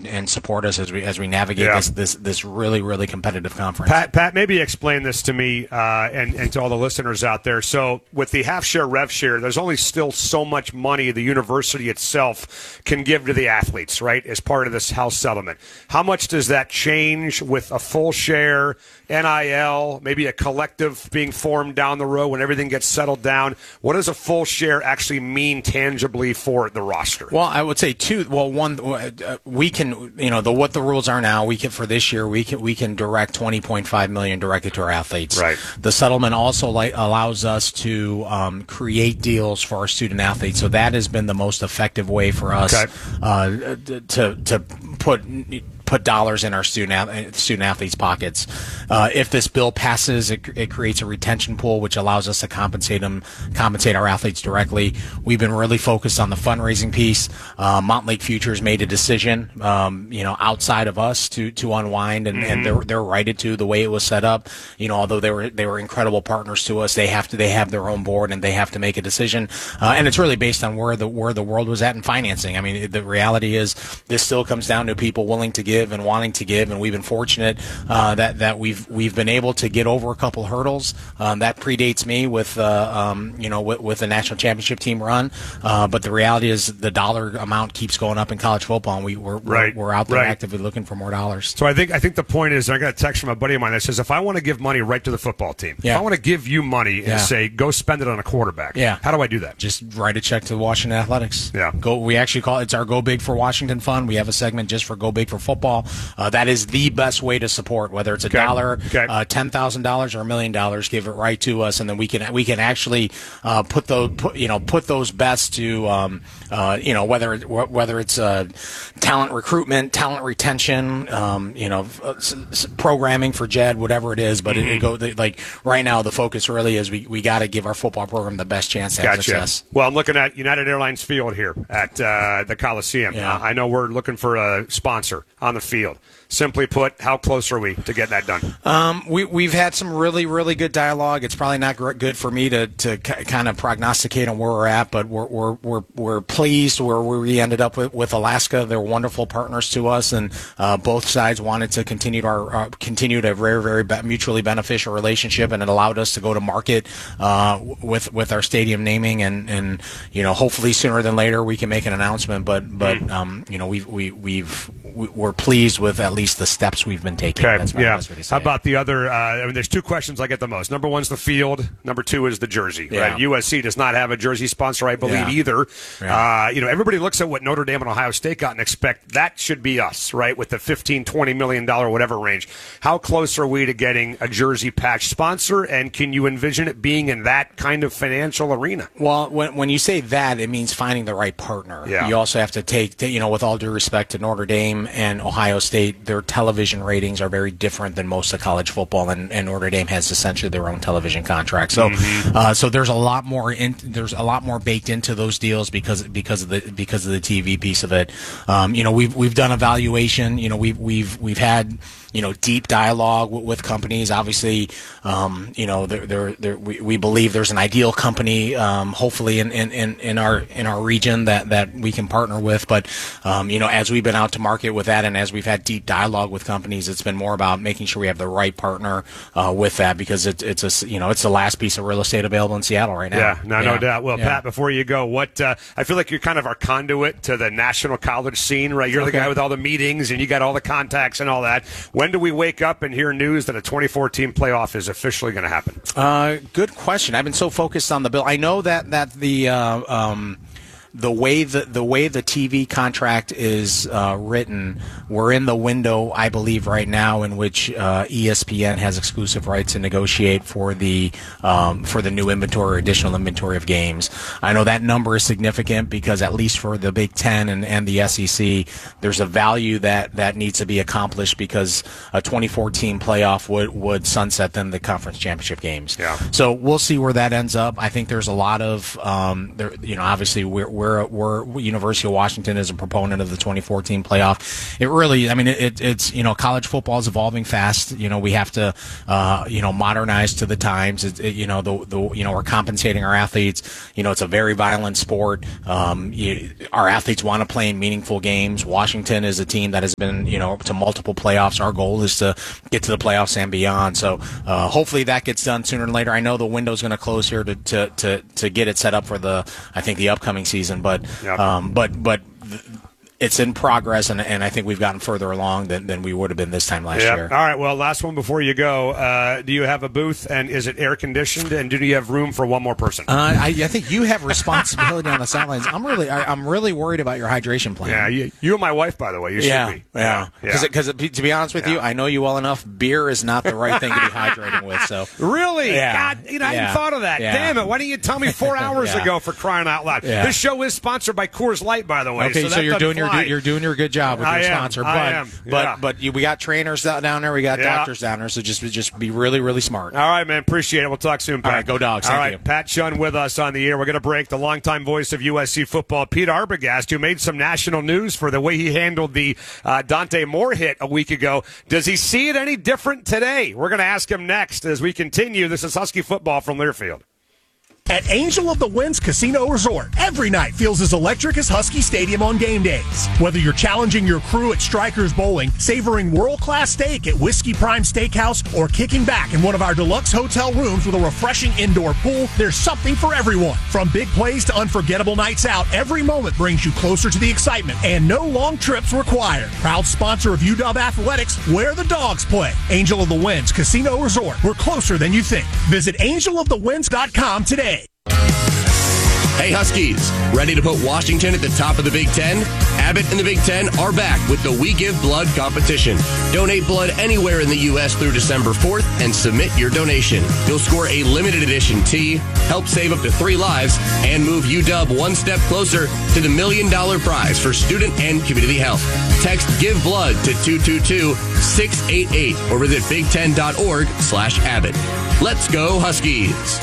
and support us as we navigate this really, really competitive conference. Pat, maybe explain this to me and to all the listeners out there. So with the half share, rev share, there's only still so much money the university itself can give to the athletes, right, as part of this house settlement. How much does that change with a full share, NIL, maybe a collective being formed down the road when everything gets settled down? What does a full share actually mean tangibly for the roster? Well, I would say two. Well, one, we can, what the rules are now. We can, for this year, we can direct $20.5 million directly to our athletes. Right. The settlement also allows us to create deals for our student athletes. So that has been the most effective way for us to put dollars in our student athletes' pockets. If this bill passes, it creates a retention pool, which allows us to compensate our athletes directly. We've been really focused on the fundraising piece. Mountain Lake Futures made a decision, outside of us to unwind, and they're righted to the way it was set up. Although they were incredible partners to us, they have their own board and they have to make a decision. And it's really based on where the world was at in financing. I mean, the reality is this still comes down to people willing to give and wanting to give, and we've been fortunate that we've been able to get over a couple hurdles. That predates me with the national championship team run, but the reality is the dollar amount keeps going up in college football, and we're out there actively looking for more dollars. So I think the point is, I got a text from a buddy of mine that says, if I want to give money right to the football team, if I want to give you money and say go spend it on a quarterback, how do I do that? Just write a check to Washington Athletics. We actually call it's our Go Big for Washington Fund. We have a segment just for Go Big for football. That is the best way to support, whether it's $1, $10,000 or $1 million. Give it right to us, and then we can actually put those bets to whether it's talent recruitment, talent retention, programming for Jed, whatever it is. But like right now, the focus really is we got to give our football program the best chance to have success. Well, I'm looking at United Airlines Field here at the Coliseum. I know we're looking for a sponsor on the field. Simply put, how close are we to getting that done? We've had some really, really good dialogue. It's probably not good for me to kind of prognosticate on where we're at, but we're pleased where we ended up with Alaska. They're wonderful partners to us, and both sides wanted to continue a very, very mutually beneficial relationship, and it allowed us to go to market with our stadium naming, and hopefully sooner than later we can make an announcement. But we're pleased with at least the steps we've been taking. Okay. How about the other? There's two questions I get the most. Number one's the field. Number two is the jersey. Right? USC does not have a jersey sponsor, I believe, either. Everybody looks at what Notre Dame and Ohio State got and expect that should be us, right? With the $15-20 million, whatever range. How close are we to getting a jersey patch sponsor? And can you envision it being in that kind of financial arena? Well, when you say that, it means finding the right partner. You also have to take, with all due respect to Notre Dame and Ohio State, their television ratings are very different than most of college football, and Notre Dame has essentially their own television contract. So, so there's a lot more baked into those deals because of the TV piece of it. We've done evaluation. We've had deep dialogue with companies. Obviously, we believe there's an ideal company, hopefully in our region that we can partner with. But as we've been out to market with that, and as we've had deep dialogue with companies, it's been more about making sure we have the right partner with that, because it's the last piece of real estate available in Seattle right now. No doubt. Well, Pat, before you go, I feel like you're kind of our conduit to the national college scene, right? You're the guy with all the meetings and you got all the contacts and all that. When do we wake up and hear news that a 2014 playoff is officially going to happen? Good question. I've been so focused on the bill. I know that the way the TV contract is written, we're in the window, I believe, right now in which ESPN has exclusive rights to negotiate for the new inventory or additional inventory of games. I know that number is significant because at least for the Big Ten and the SEC, there's a value that needs to be accomplished because a 2014 playoff would sunset then the conference championship games. So we'll see where that ends up. I think there's a lot of obviously we're we're University of Washington is a proponent of the 2014 playoff. It really, I mean, it's college football is evolving fast. We have to modernize to the times. We're compensating our athletes. It's a very violent sport. Our athletes want to play in meaningful games. Washington is a team that has been to multiple playoffs. Our goal is to get to the playoffs and beyond. So hopefully that gets done sooner than later. I know the window's going to close here to get it set up for the upcoming season, but it's in progress, and I think we've gotten further along than we would have been this time last year. All right, well, last one before you go. Do you have a booth, and is it air-conditioned, and do you have room for one more person? I think you have responsibility on the sidelines. I'm really worried about your hydration plan. Yeah, you and my wife, by the way. You should be. Yeah. Because to be honest with you, I know you well enough. Beer is not the right thing to be hydrating with. So really? Yeah. God, I hadn't thought of that. Yeah. Damn it. Why didn't you tell me 4 hours ago, for crying out loud? Yeah. This show is sponsored by Coors Light, by the way. Okay, so you're doing your good job with your sponsor. But we got trainers down there. We got doctors down there. So just be really, really smart. All right, man. Appreciate it. We'll talk soon, Pat. All right, go Dogs. All right, Pat Shunn with us on the air. We're going to break. The longtime voice of USC football, Pete Arbogast, who made some national news for the way he handled the Dante Moore hit a week ago. Does he see it any different today? We're going to ask him next as we continue. This is Husky football from Learfield. At Angel of the Winds Casino Resort, every night feels as electric as Husky Stadium on game days. Whether you're challenging your crew at Strikers Bowling, savoring world-class steak at Whiskey Prime Steakhouse, or kicking back in one of our deluxe hotel rooms with a refreshing indoor pool, there's something for everyone. From big plays to unforgettable nights out, every moment brings you closer to the excitement, and no long trips required. Proud sponsor of UW Athletics, where the Dogs play. Angel of the Winds Casino Resort. We're closer than you think. Visit angelofthewinds.com today. Hey Huskies, ready to put Washington at the top of the Big Ten? Abbott and the Big Ten are back with the We Give Blood competition. Donate blood anywhere in the U.S. through December 4th and submit your donation. You'll score a limited edition tee, help save up to 3 lives, and move UW one step closer to the $1 million prize for student and community health. Text Give Blood to 222-688 or visit big10.org/Abbott. Let's go Huskies!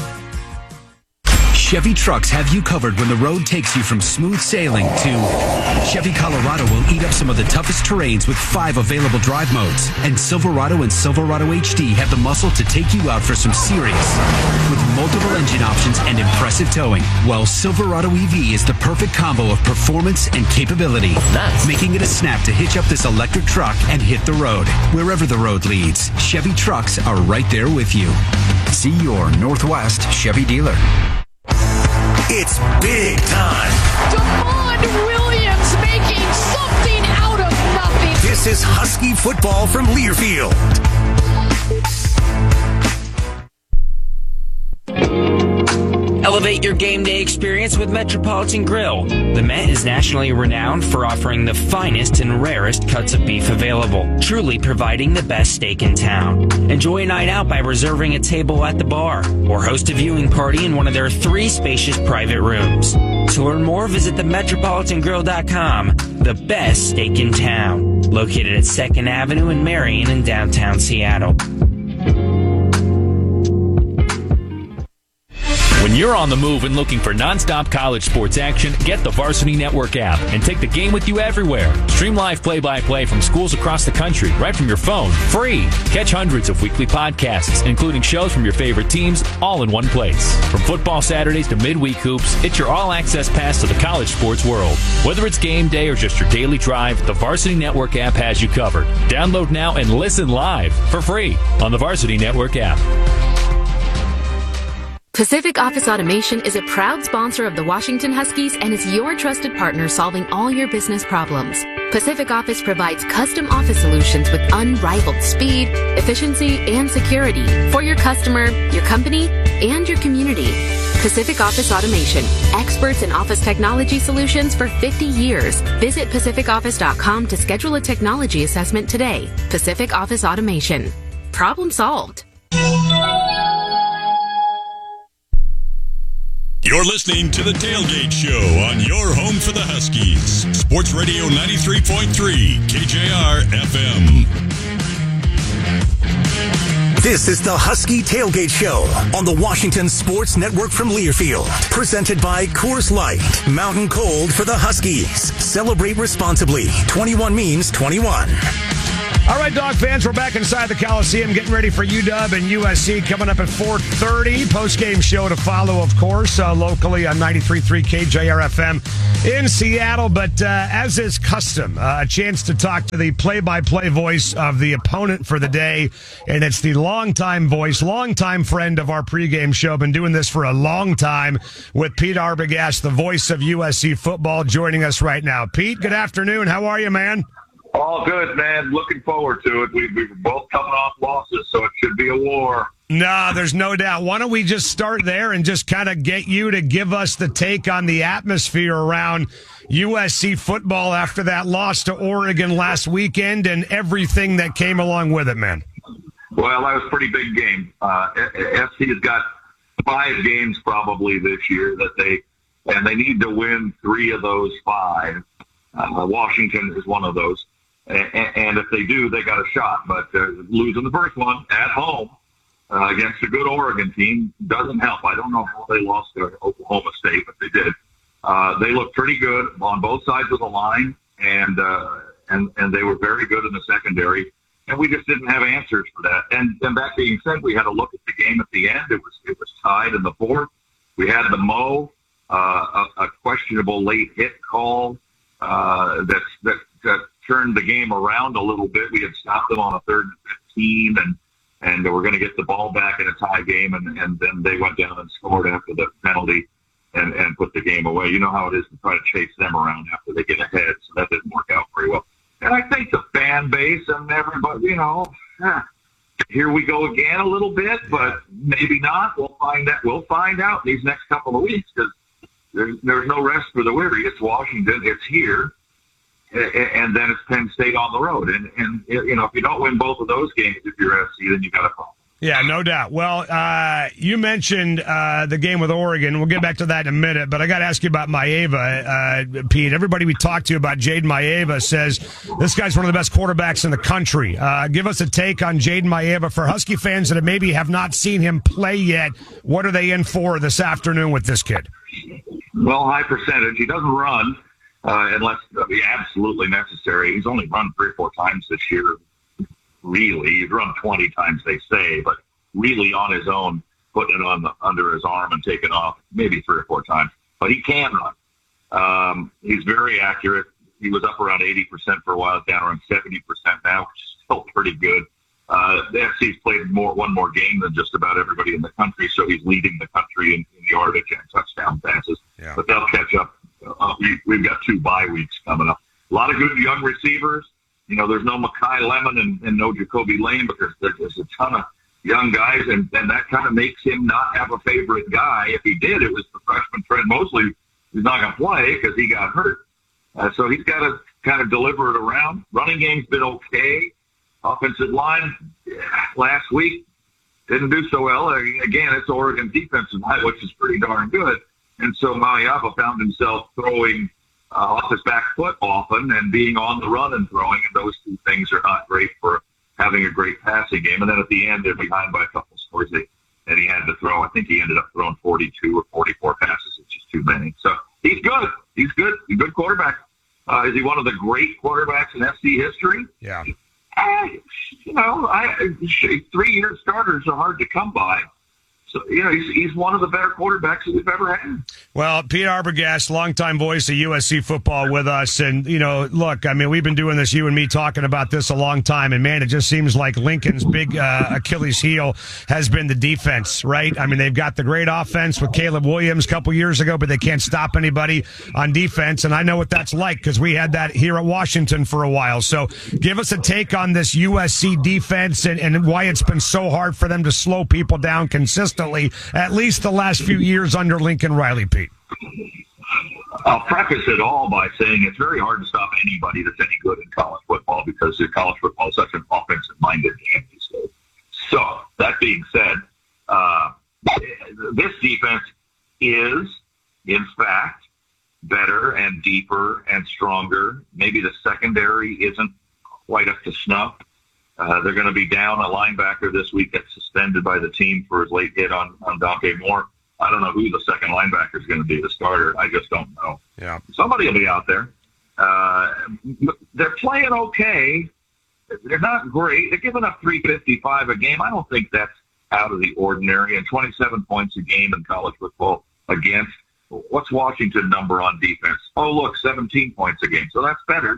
Chevy trucks have you covered when the road takes you from smooth sailing to Chevy Colorado will eat up some of the toughest terrains with 5 available drive modes. And Silverado and Silverado HD have the muscle to take you out for some serious with multiple engine options and impressive towing. While Silverado EV is the perfect combo of performance and capability, making it a snap to hitch up this electric truck and hit the road. Wherever the road leads, Chevy trucks are right there with you. See your Northwest Chevy dealer. It's big time. Damon Williams making something out of nothing. This is Husky football from Learfield. Elevate your game day experience with Metropolitan Grill. The Met is nationally renowned for offering the finest and rarest cuts of beef available, truly providing the best steak in town. Enjoy a night out by reserving a table at the bar, or host a viewing party in one of their 3 spacious private rooms. To learn more, visit themetropolitangrill.com. The best steak in town. Located at 2nd Avenue in Marion in downtown Seattle. When you're on the move and looking for nonstop college sports action, get the Varsity Network app and take the game with you everywhere. Stream live play-by-play from schools across the country right from your phone, free. Catch hundreds of weekly podcasts, including shows from your favorite teams, all in one place. From football Saturdays to midweek hoops, it's your all-access pass to the college sports world. Whether it's game day or just your daily drive, the Varsity Network app has you covered. Download now and listen live for free on the Varsity Network app. Pacific Office Automation is a proud sponsor of the Washington Huskies and is your trusted partner solving all your business problems. Pacific Office provides custom office solutions with unrivaled speed, efficiency, and security for your customer, your company, and your community. Pacific Office Automation, experts in office technology solutions for 50 years. Visit pacificoffice.com to schedule a technology assessment today. Pacific Office Automation. Problem solved. You're listening to The Tailgate Show on your home for the Huskies. Sports Radio 93.3 KJR FM. This is the Husky Tailgate Show on the Washington Sports Network from Learfield. Presented by Coors Light. Mountain Cold for the Huskies. Celebrate responsibly. 21 means 21. All right, Dog fans, we're back inside the Coliseum getting ready for UW and USC coming up at 4:30. Post-game show to follow, of course, locally on 93.3 KJR-FM in Seattle. But as is custom, a chance to talk to the play-by-play voice of the opponent for the day. And it's the longtime voice, longtime friend of our pregame show. Been doing this for a long time with Pete Arbogast, the voice of USC football, joining us right now. Pete, good afternoon. How are you, man? All good, man. Looking forward to it. We're both coming off losses, so it should be a war. No, there's no doubt. Why don't we just start there and just kind of get you to give us the take on the atmosphere around USC football after that loss to Oregon last weekend and everything that came along with it, man. Well, that was a pretty big game. SC has got 5 games probably this year that they need to win 3 of those 5. Washington is one of those. And if they do, they got a shot. But losing the first one at home against a good Oregon team doesn't help. I don't know how they lost to Oklahoma State, but they did. They looked pretty good on both sides of the line, and they were very good in the secondary. And we just didn't have answers for that. And that being said, we had a look at the game at the end. It was tied in the 4th. We had the Mo, a questionable late hit call that turned the game around a little bit. We had stopped them on a 3rd and 15, and we're going to get the ball back in a tie game, and then they went down and scored after the penalty and put the game away. You know how it is to try to chase them around after they get ahead, so that didn't work out very well. And I think the fan base and everybody, here we go again a little bit, but maybe not. We'll find out in these next couple of weeks, because there's no rest for the weary. It's Washington. It's here. And then it's Penn State on the road. And if you don't win both of those games, if you're SC, then you got a problem. Yeah, no doubt. Well, you mentioned the game with Oregon. We'll get back to that in a minute, but I got to ask you about Maeva, Pete. Everybody we talked to about Jaden Maeva says this guy's one of the best quarterbacks in the country. Give us a take on Jaden Maeva for Husky fans that maybe have not seen him play yet. What are they in for this afternoon with this kid? Well, high percentage. He doesn't run unless absolutely necessary. He's only run 3 or 4 times this year. Really, he's run 20 times, they say, but really on his own, putting it under his arm and taking off maybe 3 or 4 times. But he can run. He's very accurate. He was up around 80% for a while, down around 70% now, which is still pretty good. The FC's played one more game than just about everybody in the country, so he's leading the country in yardage and touchdown passes. Yeah. But they'll catch up. We've got 2 bye weeks coming up. A lot of good young receivers. There's no Makai Lemon and no Jacoby Lane, but there's a ton of young guys, and that kind of makes him not have a favorite guy. If he did, it was the freshman Trent Mosley who's not going to play because he got hurt. So he's got to kind of deliver it around. Running game's been okay. Offensive line last week didn't do so well. Again, it's Oregon defensive line, which is pretty darn good. And so Maeva found himself throwing off his back foot often and being on the run and throwing, and those 2 things are not great for having a great passing game. And then at the end, they're behind by a couple scores, and he had to throw. I think he ended up throwing 42 or 44 passes, which is too many. So he's good. He's good. He's a good quarterback. Is he one of the great quarterbacks in FC history? Yeah. 3-year starters are hard to come by. So, he's one of the better quarterbacks that we've ever had. Well, Pete Arbogast, longtime voice of USC football with us. And, look, I mean, we've been doing this, you and me talking about this a long time. And, man, it just seems like Lincoln's big Achilles heel has been the defense, right? I mean, they've got the great offense with Caleb Williams a couple years ago, but they can't stop anybody on defense. And I know what that's like because we had that here at Washington for a while. So give us a take on this USC defense and why it's been so hard for them to slow people down consistently, at least the last few years under Lincoln Riley, Pete. I'll preface it all by saying it's very hard to stop anybody that's any good in college football because college football is such an offensive-minded game these days. So, that being said, this defense is, in fact, better and deeper and stronger. Maybe the secondary isn't quite up to snuff. They're going to be down a linebacker this week that's suspended by the team for his late hit on Dante Moore. I don't know who the second linebacker is going to be, the starter. I just don't know. Yeah. Somebody will be out there. They're playing okay. They're not great. They're giving up 355 a game. I don't think that's out of the ordinary. And 27 points a game in college football against. What's Washington number on defense? Oh, look, 17 points a game. So that's better.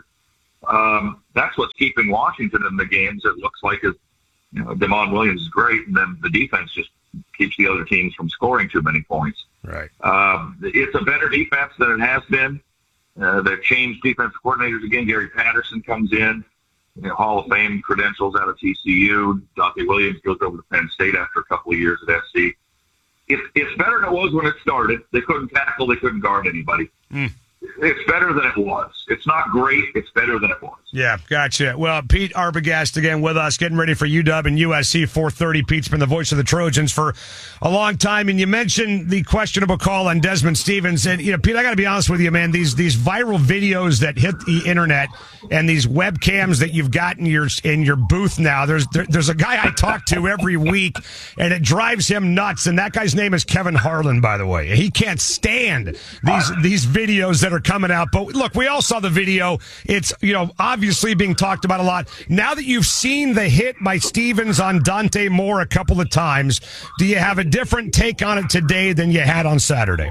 That's what's keeping Washington in the games. It looks like Damon Williams is great, and then the defense just keeps the other teams from scoring too many points. Right. It's a better defense than it has been. They've changed defense coordinators again. Gary Patterson comes in, Hall of Fame credentials out of TCU. Dante Williams goes over to Penn State after a couple of years at SC. It's better than it was when it started. They couldn't tackle. They couldn't guard anybody. It's better than it was. It's not great. It's better than it was. Yeah, gotcha. Well, Pete Arbogast again with us, getting ready for UW and USC 4:30. Pete's been the voice of the Trojans for a long time, and you mentioned the questionable call on Desmond Stevens. And Pete, I got to be honest with you, man. These viral videos that hit the internet and these webcams that you've got in your booth now. There's a guy I talk to every week, and it drives him nuts. And that guy's name is Kevin Harlan, by the way. He can't stand these videos that are coming out. But look, we all saw the video. It's obviously being talked about a lot. Now that you've seen the hit by Stevens on Dante Moore a couple of times, do you have a different take on it today than you had on Saturday?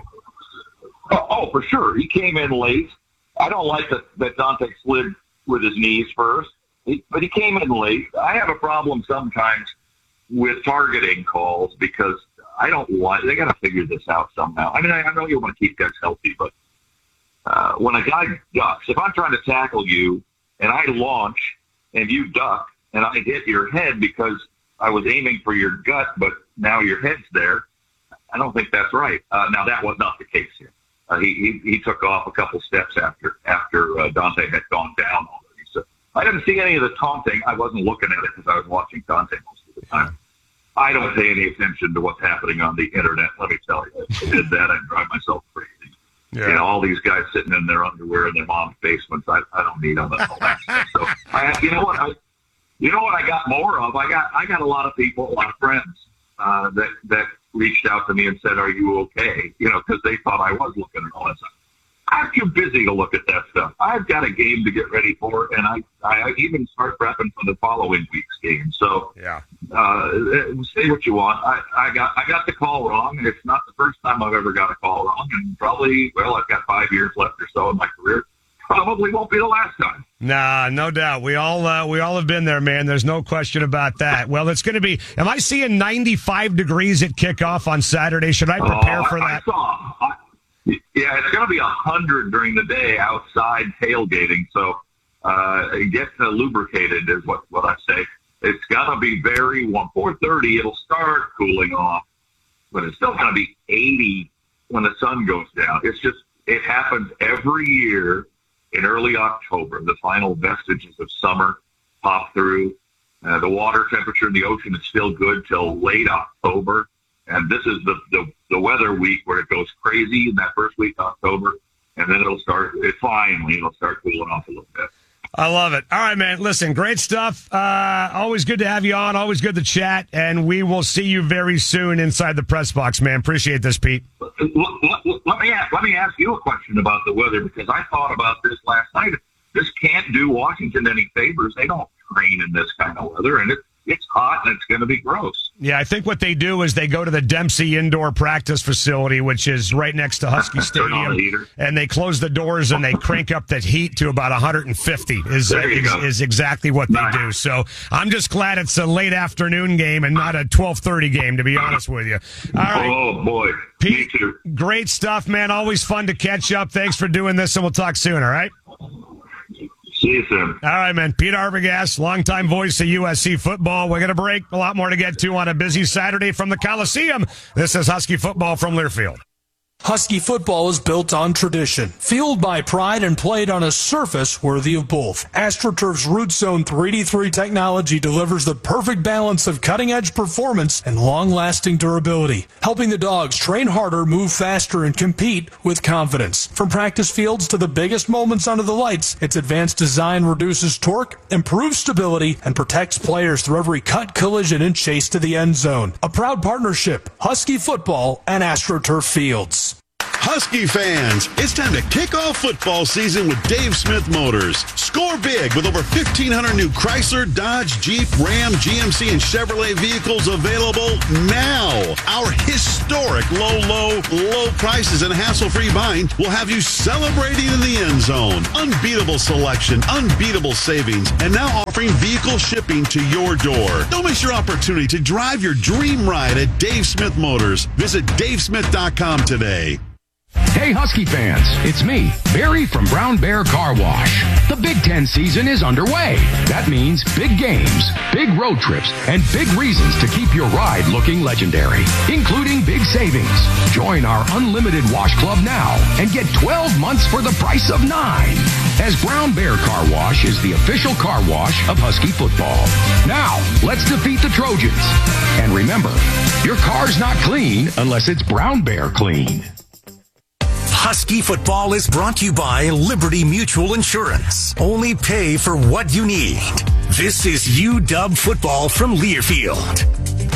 Oh, for sure. He came in late. I don't like that Dante slid with his knees first, but he came in late. I have a problem sometimes with targeting calls because they got to figure this out somehow. I mean, I know you want to keep guys healthy, but when a guy ducks, if I'm trying to tackle you and I launch and you duck and I hit your head because I was aiming for your gut, but now your head's there, I don't think that's right. Now, that was not the case here. He took off a couple steps after Dante had gone down already. So I didn't see any of the taunting. I wasn't looking at it because I was watching Dante most of the time. I don't pay any attention to what's happening on the internet. Let me tell you, if I did that, I'd drive myself crazy. Yeah. All these guys sitting in their underwear in their mom's basements. I don't need all that stuff. So you know what I got more of? I got a lot of people, a lot of friends that reached out to me and said, "Are you okay?" Because they thought I was looking at all that stuff. I'm too busy to look at that stuff. I've got a game to get ready for, and I even start prepping for the following week's game. So, say what you want. I got the call wrong, and it's not the first time I've ever got a call wrong. And probably, I've got 5 years left or so in my career. Probably won't be the last time. Nah, no doubt. We all have been there, man. There's no question about that. Well, it's going to be. Am I seeing 95 degrees at kickoff on Saturday? Should I prepare for that? Yeah, it's going to be 100 during the day outside tailgating, so get lubricated is what I say. It's going to be 4:30. It'll start cooling off, but it's still going to be 80 when the sun goes down. It happens every year in early October. The final vestiges of summer pop through. The water temperature in the ocean is still good till late October. And this is the weather week where it goes crazy in that first week of October, and then it'll start cooling off a little bit. I love it. All right, man. Listen, great stuff. Always good to have you on. Always good to chat, and we will see you very soon inside the press box, man. Appreciate this, Pete. Let me ask you a question about the weather, because I thought about this last night. This can't do Washington any favors. They don't train in this kind of weather, and it's hot and it's going to be gross. Yeah, I think what they do is they go to the Dempsey Indoor Practice Facility, which is right next to Husky Stadium, and they close the doors and they crank up the heat to about 150 is exactly what they do. So I'm just glad it's a late afternoon game and not a 12:30 game, to be honest with you. All right. Oh, boy. Pete, great stuff, man. Always fun to catch up. Thanks for doing this, and we'll talk soon, all right? See you soon. All right, man. Pete Arbogast, longtime voice of USC football. We're going to break. A lot more to get to on a busy Saturday from the Coliseum. This is Husky football from Learfield. Husky football is built on tradition, fueled by pride, and played on a surface worthy of both. AstroTurf's Root Zone 3D3 technology delivers the perfect balance of cutting-edge performance and long-lasting durability, helping the dogs train harder, move faster, and compete with confidence. From practice fields to the biggest moments under the lights, its advanced design reduces torque, improves stability, and protects players through every cut, collision, and chase to the end zone. A proud partnership, Husky football and AstroTurf Fields. Husky fans, it's time to kick off football season with Dave Smith Motors. Score big with over 1,500 new Chrysler, Dodge, Jeep, Ram, GMC, and Chevrolet vehicles available now. Our historic low prices and hassle-free buying will have you celebrating in the end zone. Unbeatable selection, unbeatable savings, and now offering vehicle shipping to your door. Don't miss your opportunity to drive your dream ride at Dave Smith Motors. Visit davesmith.com today. Hey Husky fans, it's me, Barry from Brown Bear Car Wash. The Big Ten season is underway. That means big games, big road trips, and big reasons to keep your ride looking legendary, including big savings. Join our unlimited wash club now and get 12 months for the price of 9. As Brown Bear Car Wash is the official car wash of Husky football. Now, let's defeat the Trojans. And remember, your car's not clean unless it's Brown Bear clean. Husky football is brought to you by Liberty Mutual Insurance. Only pay for what you need. This is UW football from Learfield.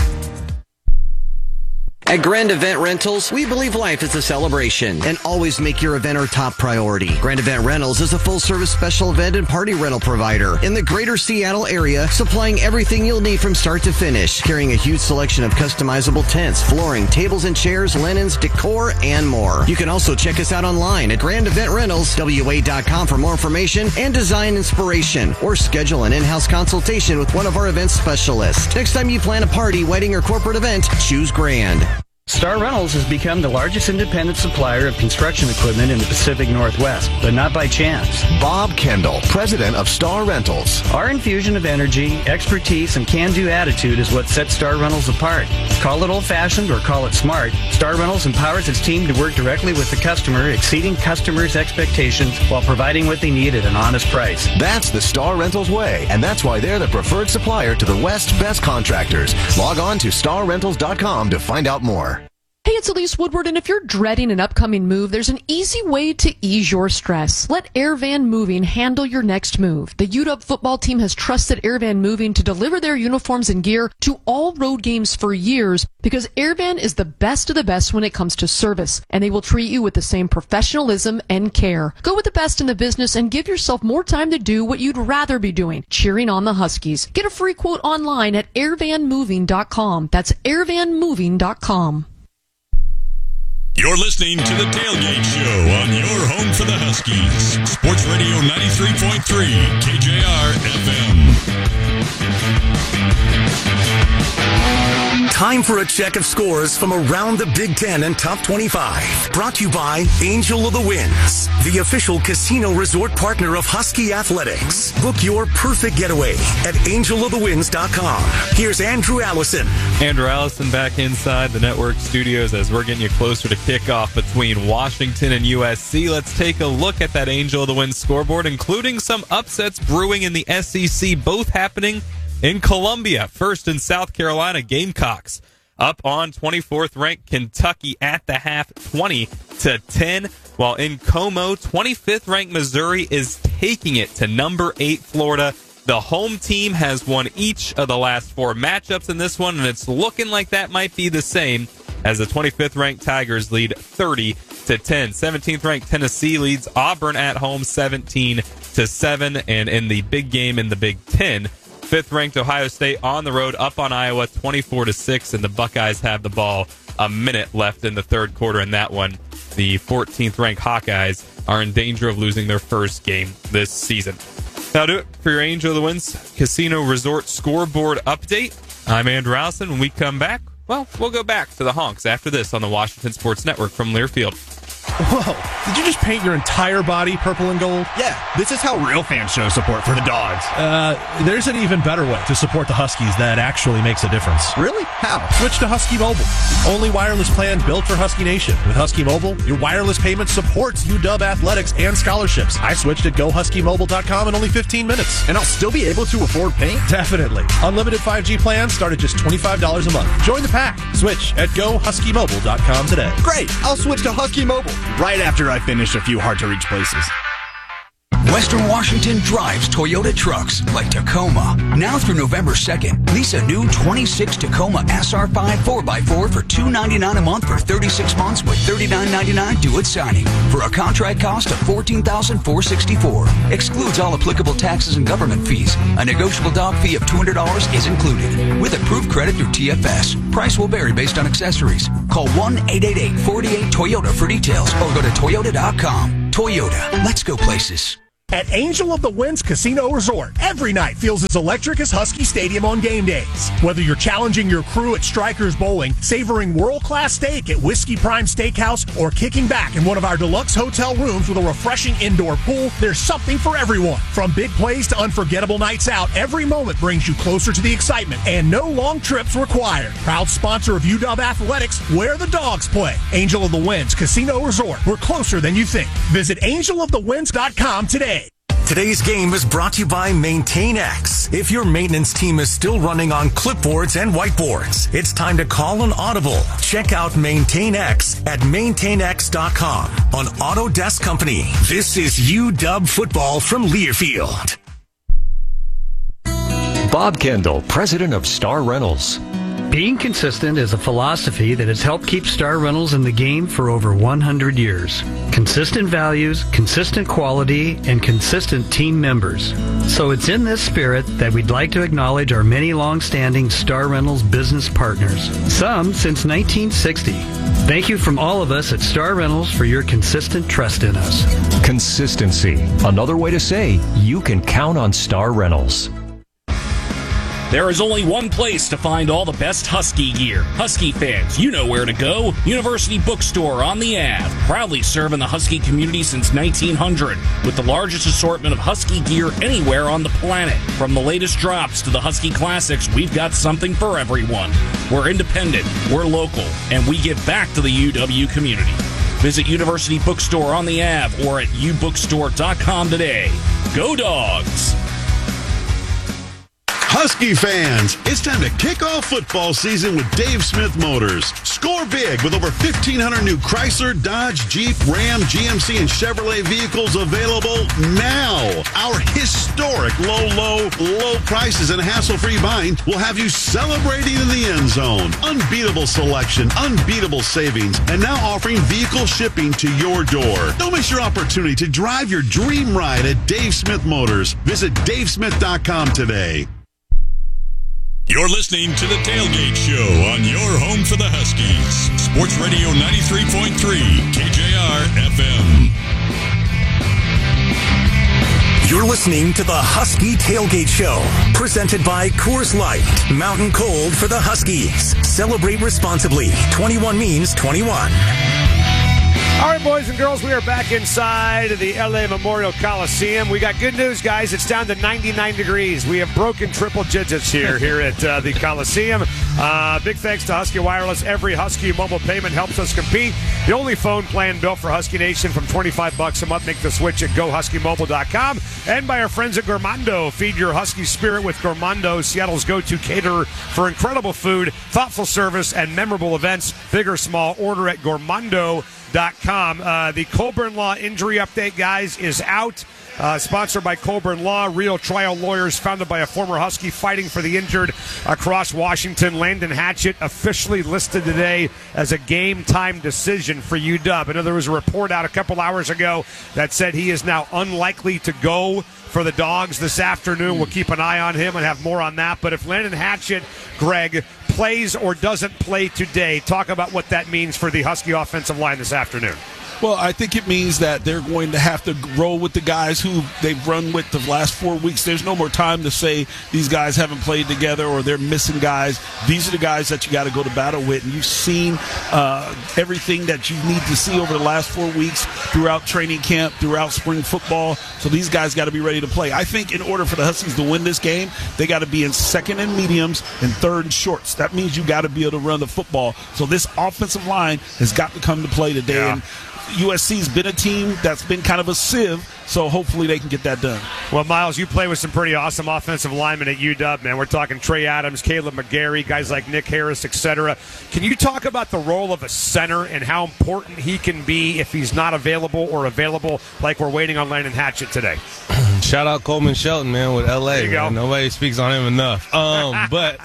At Grand Event Rentals, we believe life is a celebration and always make your event our top priority. Grand Event Rentals is a full-service special event and party rental provider in the greater Seattle area, supplying everything you'll need from start to finish, carrying a huge selection of customizable tents, flooring, tables and chairs, linens, decor, and more. You can also check us out online at Grand Event Rentals, WA.com for more information and design inspiration, or schedule an in-house consultation with one of our event specialists. Next time you plan a party, wedding, or corporate event, choose Grand. Star Rentals has become the largest independent supplier of construction equipment in the Pacific Northwest, but not by chance. Bob Kendall, president of Star Rentals. Our infusion of energy, expertise, and can-do attitude is what sets Star Rentals apart. Call it old-fashioned or call it smart, Star Rentals empowers its team to work directly with the customer, exceeding customers' expectations while providing what they need at an honest price. That's the Star Rentals way, and that's why they're the preferred supplier to the West's best contractors. Log on to starrentals.com to find out more. Hey, it's Elise Woodward, and if you're dreading an upcoming move, there's an easy way to ease your stress. Let Airvan Moving handle your next move. The UW football team has trusted Airvan Moving to deliver their uniforms and gear to all road games for years because Airvan is the best of the best when it comes to service, and they will treat you with the same professionalism and care. Go with the best in the business and give yourself more time to do what you'd rather be doing, cheering on the Huskies. Get a free quote online at airvanmoving.com. That's airvanmoving.com. You're listening to The Tailgate Show on your home for the Huskies. Sports Radio 93.3 KJR FM. Time for a check of scores from around the Big Ten and Top 25. Brought to you by Angel of the Winds, the official casino resort partner of Husky Athletics. Book your perfect getaway at angelofthewinds.com. Here's Andrew Allison. Andrew Allison back inside the network studios as we're getting you closer to kickoff between Washington and USC. Let's take a look at that Angel of the Winds scoreboard, including some upsets brewing in the SEC, both happening in Columbia. First in South Carolina, Gamecocks up on 24th ranked Kentucky at the half, 20-10, while in Como, 25th ranked Missouri is taking it to number 8 Florida. The home team has won each of the last 4 matchups in this one, and it's looking like that might be the same as the 25th ranked Tigers lead 30-10. 17th ranked Tennessee leads Auburn at home 17-7, and in the big game in the Big Ten, 5th ranked Ohio State on the road up on Iowa 24-6, and the Buckeyes have the ball a minute left in the third quarter in that one. The 14th ranked Hawkeyes are in danger of losing their first game this season. That'll do it for your Angel of the Winds Casino Resort scoreboard update. I'm Andrew Allison. When we come back, well, we'll go back to the Honks after this on the Washington Sports Network from Learfield. Whoa, did you just paint your entire body purple and gold? Yeah, this is how real fans show support for the Dogs. There's an even better way to support the Huskies that actually makes a difference. Really? How? Switch to Husky Mobile. Only wireless plan built for Husky Nation. With Husky Mobile, your wireless payment supports UW athletics and scholarships. I switched at GoHuskyMobile.com in only 15 minutes. And I'll still be able to afford paint? Definitely. Unlimited 5G plans start at just $25 a month. Join the pack. Switch at GoHuskyMobile.com today. Great! I'll switch to Husky Mobile right after I finish a few hard-to-reach places. Western Washington drives Toyota trucks like Tacoma. Now through November 2nd, lease a new 26 Tacoma SR5 4x4 for $299 a month for 36 months with $39.99 due at signing for a contract cost of $14,464. Excludes all applicable taxes and government fees. A negotiable dog fee of $200 is included. With approved credit through TFS. Price will vary based on accessories. Call 1-888-48-TOYOTA for details or go to Toyota.com. Toyota, let's go places. At Angel of the Winds Casino Resort, every night feels as electric as Husky Stadium on game days. Whether you're challenging your crew at Strikers Bowling, savoring world-class steak at Whiskey Prime Steakhouse, or kicking back in one of our deluxe hotel rooms with a refreshing indoor pool, there's something for everyone. From big plays to unforgettable nights out, every moment brings you closer to the excitement, and no long trips required. Proud sponsor of UW Athletics, where the Dogs play. Angel of the Winds Casino Resort. We're closer than you think. Visit angelofthewinds.com today. Today's game is brought to you by MaintainX. If your maintenance team is still running on clipboards and whiteboards, it's time to call an audible. Check out MaintainX at maintainx.com on Autodesk Company. This is UW football from Learfield. Bob Kendall, president of Star Rentals. Being consistent is a philosophy that has helped keep Star Rentals in the game for over 100 years. Consistent values, consistent quality, and consistent team members. So it's in this spirit that we'd like to acknowledge our many long-standing Star Rentals business partners, some since 1960. Thank you from all of us at Star Rentals for your consistent trust in us. Consistency. Another way to say you can count on Star Rentals. There is only one place to find all the best Husky gear. Husky fans, you know where to go. University Bookstore on the Ave. Proudly serving the Husky community since 1900 with the largest assortment of Husky gear anywhere on the planet. From the latest drops to the Husky classics, we've got something for everyone. We're independent, we're local, and we give back to the UW community. Visit University Bookstore on the Ave or at ubookstore.com today. Go Dogs! Husky fans, it's time to kick off football season with Dave Smith Motors. Score big with over 1,500 new Chrysler, Dodge, Jeep, Ram, GMC, and Chevrolet vehicles available now. Our historic low prices and hassle-free buying will have you celebrating in the end zone. Unbeatable selection, unbeatable savings, and now offering vehicle shipping to your door. Don't miss your opportunity to drive your dream ride at Dave Smith Motors. Visit davesmith.com today. You're listening to The Tailgate Show on your home for the Huskies. Sports Radio 93.3, KJR FM. You're listening to the Husky Tailgate Show, presented by Coors Light. Mountain Cold for the Huskies. Celebrate responsibly. 21 means 21. All right, boys and girls, we are back inside of the LA Memorial Coliseum. We got good news, guys. It's down to 99 degrees. We have broken triple digits here at the Coliseum. Big thanks to Husky Wireless. Every Husky mobile payment helps us compete. The only phone plan built for Husky Nation from $25 a month. Make the switch at GoHuskyMobile.com. And by our friends at Gourmando. Feed your Husky spirit with Gourmando, Seattle's go-to caterer for incredible food, thoughtful service, and memorable events. Big or small, order at Gourmando.com. The Colburn Law injury update, guys, is out. Sponsored by Colburn Law, real trial lawyers founded by a former Husky fighting for the injured across Washington. Landon Hatchett officially listed today as a game-time decision for UW. I know there was a report out a couple hours ago that said he is now unlikely to go for the Dogs this afternoon. We'll keep an eye on him and have more on that. But if Landon Hatchett, Greg, plays or doesn't play today, talk about what that means for the Husky offensive line this afternoon. Well, I think it means that they're going to have to roll with the guys who they've run with the last 4 weeks. There's no more time to say these guys haven't played together or they're missing guys. These are the guys that you got to go to battle with. And you've seen everything that you need to see over the last 4 weeks throughout training camp, throughout spring football. So these guys got to be ready to play. I think in order for the Huskies to win this game, they got to be in second and mediums and third and shorts. That means you got to be able to run the football. So this offensive line has got to come to play today. Yeah. And USC's been a team that's been kind of a sieve, so hopefully they can get that done. Well, Miles, you play with some pretty awesome offensive linemen at UW, man. We're talking Trey Adams, Caleb McGarry, guys like Nick Harris, etc. Can you talk about the role of a center and how important he can be if he's not available or available like we're waiting on Landon Hatchett today? Shout out Coleman Shelton, man, with LA. There you go. Nobody speaks on him enough. But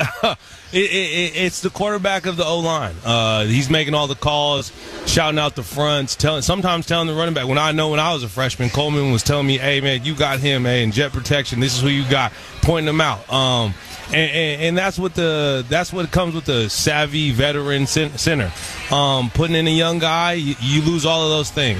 it's the quarterback of the O-line. He's making all the calls, shouting out the fronts, sometimes telling the running back. When I was a freshman, Coleman was telling me, hey, man, you got him, in jet protection. This is who you got, pointing them out. And that's what comes with the savvy veteran center. Putting in a young guy, you lose all of those things.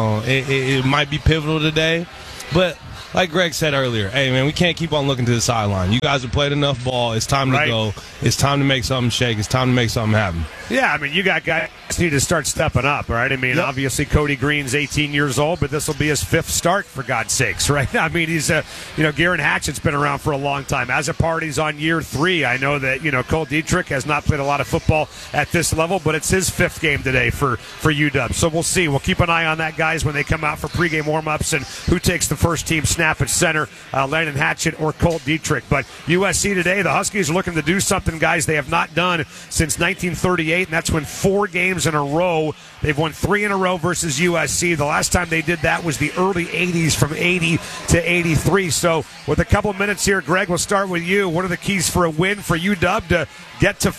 It might be pivotal today, but like Greg said earlier, hey, man, we can't keep on looking to the sideline. You guys have played enough ball. It's time to go. It's time to make something shake. It's time to make something happen. Yeah, I mean, you got guys who need to start stepping up, right? I mean, Obviously Cody Green's 18 years old, but this will be his 5th start, for God's sakes, right? I mean, he's, Garen Hatchett's been around for a long time. Azaparty's on year 3. I know that, Cole Dietrich has not played a lot of football at this level, but it's his 5th game today for UW. So we'll see. We'll keep an eye on that, guys, when they come out for pregame warm-ups and who takes the first team snap at center, Landon Hatchett or Colt Dietrich. But USC today, the Huskies are looking to do something, guys, they have not done since 1938, and that's when 4 games in a row, they've won 3 in a row versus USC. The last time they did that was the early 80s, from 80 to 83. So with a couple minutes here, Greg, we'll start with you. What are the keys for a win for UW to get to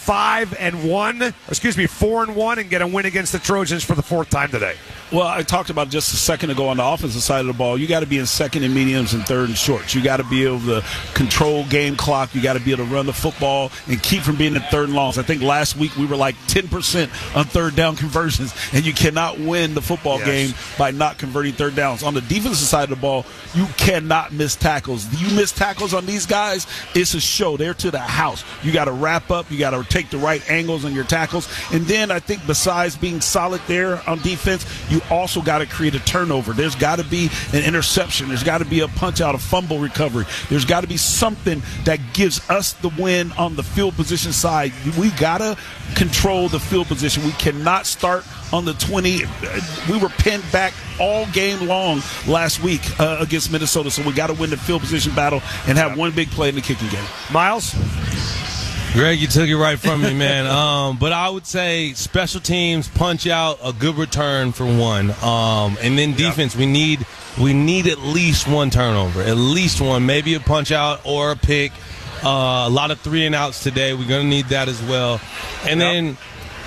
4-1 and get a win against the Trojans for the 4th time today? Well, I talked about just a second ago on the offensive side of the ball. You got to be in second and mediums and third and shorts. You got to be able to control game clock. You got to be able to run the football and keep from being in third and longs. I think last week we were like 10% on third down conversions, and you cannot win the football game by not converting third downs. On the defensive side of the ball, you cannot miss tackles. You miss tackles on these guys, it's a show. They're to the house. You got to wrap up. You got to take the right angles on your tackles. And then I think besides being solid there on defense, you also got to create a turnover. There's got to be an interception. There's got to be a punch out, a fumble recovery. There's got to be something that gives us the win on the field position side. We got to control the field position. We cannot start on the 20. We were pinned back all game long last week against Minnesota, so we got to win the field position battle and have one big play in the kicking game. Miles? Greg, you took it right from me, man. But I would say special teams, punch out, a good return for one. And then defense, we need at least one turnover, at least one, maybe a punch out or a pick. A lot of 3-and-outs today. We're going to need that as well. And then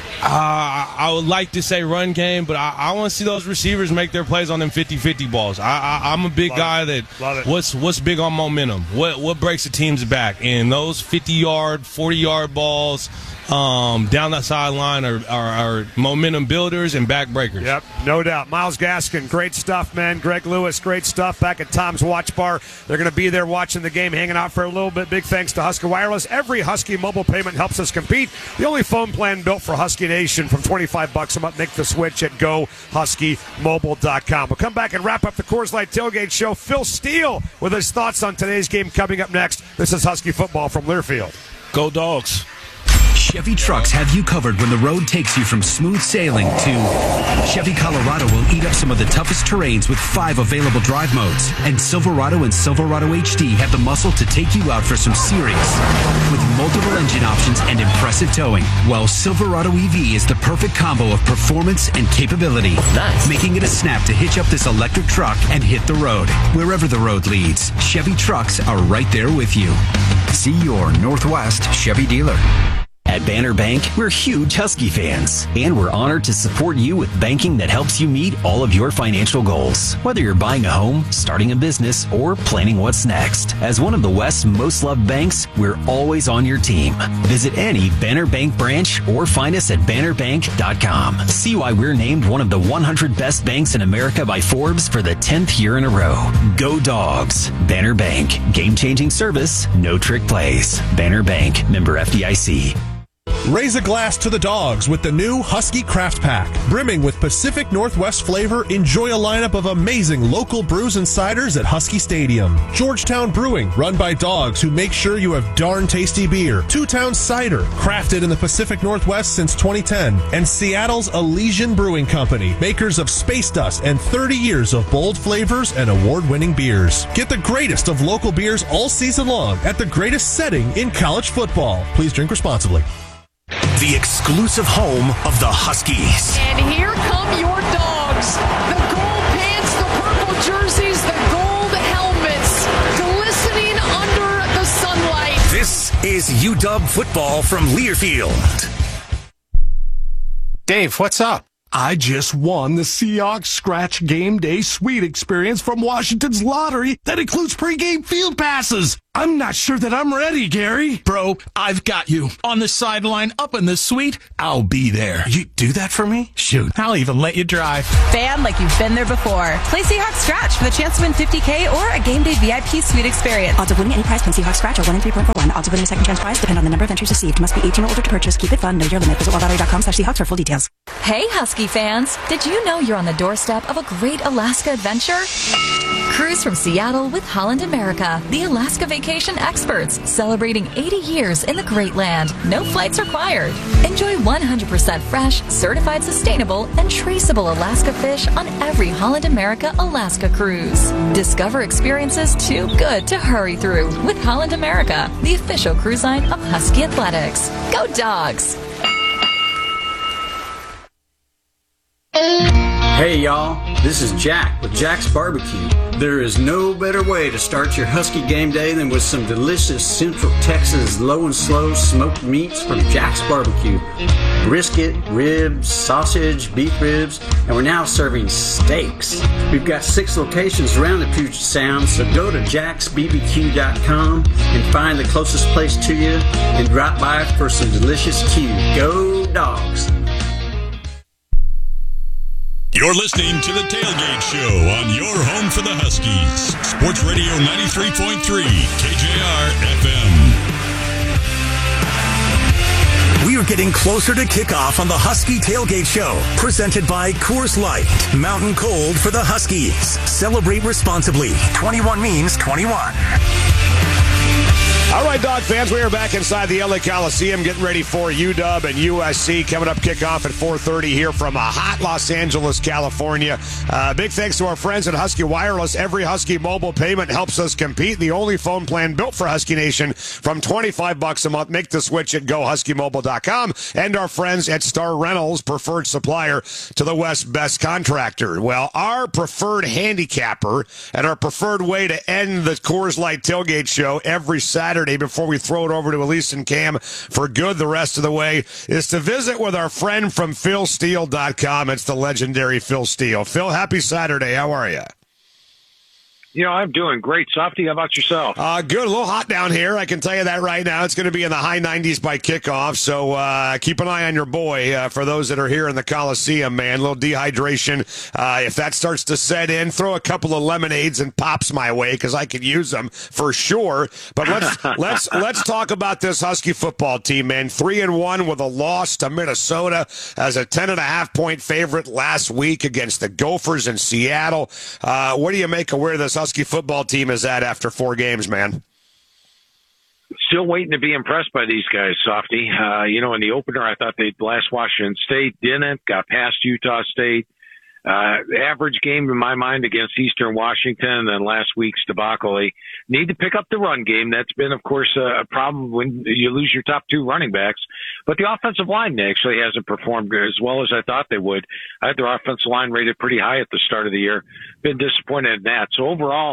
I would like to say run game, but I want to see those receivers make their plays on them 50-50 balls. I'm a big guy that what's big on momentum? What breaks the team's back? And those 50-yard, 40-yard balls down that sideline are momentum builders and back breakers. Yep, no doubt. Miles Gaskin, great stuff, man. Greg Lewis, great stuff back at Tom's Watch Bar. They're going to be there watching the game, hanging out for a little bit. Big thanks to Husky Wireless. Every Husky mobile payment helps us compete. The only phone plan built for Husky Nation. From $25 a month, make the switch at GoHuskyMobile.com. We'll come back and wrap up the Coors Light Tailgate Show. Phil Steele with his thoughts on today's game coming up next. This is Husky Football from Learfield. Go Dogs. Chevy trucks have you covered when the road takes you from smooth sailing to Chevy Colorado will eat up some of the toughest terrains with 5 available drive modes. And Silverado and Silverado HD have the muscle to take you out for some serious with multiple engine options and impressive towing. While Silverado EV is the perfect combo of performance and capability, making it a snap to hitch up this electric truck and hit the road. Wherever the road leads, Chevy trucks are right there with you. See your Northwest Chevy dealer. At Banner Bank, we're huge Husky fans, and we're honored to support you with banking that helps you meet all of your financial goals. Whether you're buying a home, starting a business, or planning what's next. As one of the West's most loved banks, we're always on your team. Visit any Banner Bank branch or find us at bannerbank.com. See why we're named one of the 100 best banks in America by Forbes for the 10th year in a row. Go Dogs. Banner Bank. Game-changing service, no trick plays. Banner Bank. Member FDIC. Raise a glass to the dogs with the new Husky Craft Pack. Brimming with Pacific Northwest flavor, enjoy a lineup of amazing local brews and ciders at Husky Stadium. Georgetown Brewing, run by dogs who make sure you have darn tasty beer. Two Town Cider, crafted in the Pacific Northwest since 2010. And Seattle's Elysian Brewing Company, makers of Space Dust and 30 years of bold flavors and award-winning beers. Get the greatest of local beers all season long at the greatest setting in college football. Please drink responsibly. The exclusive home of the Huskies. And here come your dogs. The gold pants, the purple jerseys, the gold helmets, glistening under the sunlight. This is UW football from Learfield. Dave, what's up? I just won the Seahawks Scratch Game Day Suite experience from Washington's lottery that includes pregame field passes. I'm not sure that I'm ready, Gary. Bro, I've got you. On the sideline, up in the suite, I'll be there. You do that for me? Shoot, I'll even let you drive. Fan like you've been there before. Play Seahawks Scratch for the chance to win $50K or a Game Day VIP Suite experience. Odds of winning any prize from Seahawks Scratch are 1 in 3.41. Odds of winning a second chance prize depend on the number of entries received. Must be 18 or older to purchase. Keep it fun. Know your limit. Visit wildlottery.com/Seahawks for full details. Hey, Husky fans. Did you know you're on the doorstep of a great Alaska adventure? Cruise from Seattle with Holland America, the Alaska vacation experts, celebrating 80 years in the Great Land. No flights required. Enjoy 100% fresh, certified sustainable, and traceable Alaska fish on every Holland America Alaska cruise. Discover experiences too good to hurry through with Holland America, the official cruise line of Husky Athletics. Go Dogs! Hey y'all, this is Jack with Jack's Barbecue. There is no better way to start your Husky game day than with some delicious Central Texas low and slow smoked meats from Jack's Barbecue. Brisket, ribs, sausage, beef ribs, and we're now serving steaks. We've got 6 locations around the Puget Sound, so go to jacksbbq.com and find the closest place to you and drop by for some delicious Q. Go Dogs! You're listening to The Tailgate Show on your home for the Huskies. Sports Radio 93.3, KJR FM. We are getting closer to kickoff on the Husky Tailgate Show, presented by Coors Light. Mountain Cold for the Huskies. Celebrate responsibly. 21 means 21. All right, Dog fans, we are back inside the LA Coliseum getting ready for UW and USC. Coming up, kickoff at 4:30 here from a hot Los Angeles, California. Big thanks to our friends at Husky Wireless. Every Husky mobile payment helps us compete. The only phone plan built for Husky Nation from $25 a month. Make the switch at GoHuskyMobile.com. And our friends at Star Rentals, preferred supplier to the West's best contractor. Well, our preferred handicapper and our preferred way to end the Coors Light Tailgate Show every Saturday before we throw it over to Elise and Cam for good the rest of the way is to visit with our friend from PhilSteele.com. It's the legendary Phil Steele. Phil, happy Saturday. How are you? You know, I'm doing great. Softy, how about yourself? Good. A little hot down here. I can tell you that right now. It's going to be in the high 90s by kickoff, so keep an eye on your boy for those that are here in the Coliseum, man. A little dehydration. If that starts to set in, throw a couple of lemonades and pops my way because I could use them for sure. But let's talk about this Husky football team, man. 3-1 with a loss to Minnesota as a 10.5-point favorite last week against the Gophers in Seattle. What do you make of where this Husky football team is at after 4 games, man? Still waiting to be impressed by these guys, Softy. You know, in the opener, I thought they'd blast Washington State. Didn't. Got past Utah State. Average game in my mind against Eastern Washington, and then last week's debacle. They need to pick up the run game. That's been, of course, a problem when you lose your top 2 running backs. But the offensive line actually hasn't performed as well as I thought they would. I had their offensive line rated pretty high at the start of the year. Been disappointed in that. So overall,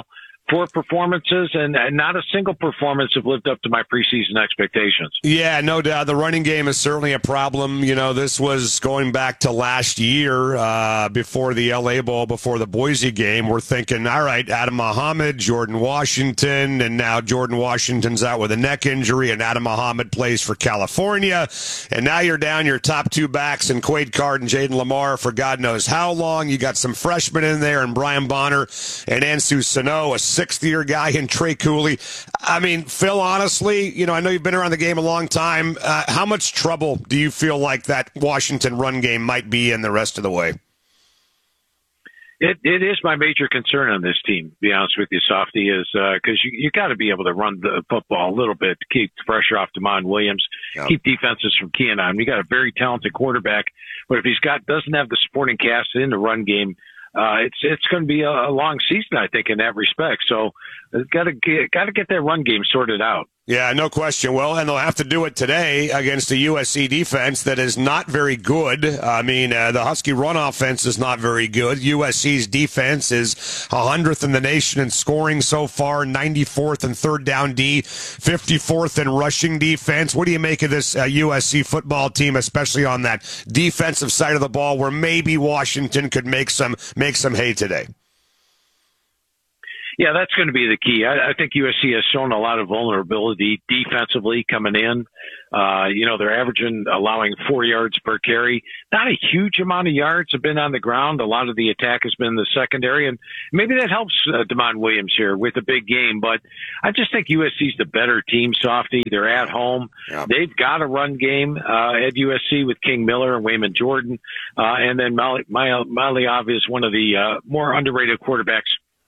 4 performances, and not a single performance have lived up to my preseason expectations. Yeah, no doubt. The running game is certainly a problem. You know, this was going back to last year before the LA Bowl, before the Boise game. We're thinking, all right, Adam Muhammad, Jordan Washington, and now Jordan Washington's out with a neck injury, and Adam Muhammad plays for California. And now you're down your top 2 backs in Quade Card and Jaden Lamar for God knows how long. You got some freshmen in there, and Brian Bonner and Ansu Sano, a 6th-year guy in Trey Cooley. I mean, Phil, honestly, you know, I know you've been around the game a long time. How much trouble do you feel like that Washington run game might be in the rest of the way? It is my major concern on this team, to be honest with you, Softy, is because you got to be able to run the football a little bit to keep the pressure off Damon Williams, keep defenses from keying on him. You got a very talented quarterback, but if doesn't have the supporting cast in the run game, it's going to be a long season, I think, in that respect. So, got to get that run game sorted out. Yeah, no question. Well, and they'll have to do it today against a USC defense that is not very good. I mean, the Husky run offense is not very good. USC's defense is 100th in the nation in scoring so far, 94th in third down D, 54th in rushing defense. What do you make of this USC football team, especially on that defensive side of the ball, where maybe Washington could make some hay today? Yeah, that's going to be the key. I think USC has shown a lot of vulnerability defensively coming in. They're allowing 4 yards per carry. Not a huge amount of yards have been on the ground. A lot of the attack has been in the secondary, and maybe that helps Damon Williams here with a big game. But I just think USC's the better team, Softy. They're at home. Yeah. They've got a run game at USC with King Miller and Wayman Jordan. And then Maliav is one of the more underrated quarterbacks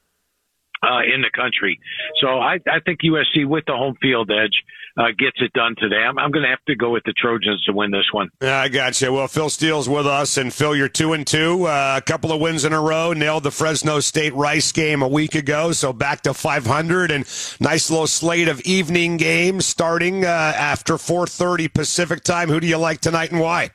in the country. So I think USC with the home field edge gets it done today. I'm going to have to go with the Trojans to win this one. Yeah, I got you. Well, Phil Steele's with us, and Phil, you're 2-2, a couple of wins in a row, nailed the Fresno State Rice game a week ago, so back to 500, and nice little slate of evening games starting after 4:30 Pacific time. Who do you like tonight and why?